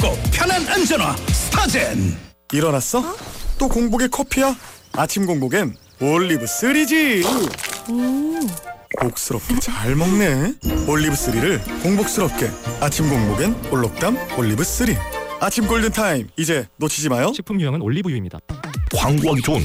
쉽고 편한 안전화 스타젠. 일어났어? 또 공복에 커피야? 아침 공복엔 올리브 3지. 복스럽게 잘 먹네. 올리브 3를 공복스럽게. 아침 공복엔 올록담 올리브 3. 아침 골든타임 이제 놓치지 마요. 식품 유형은 올리브유입니다. 광고하기 좋은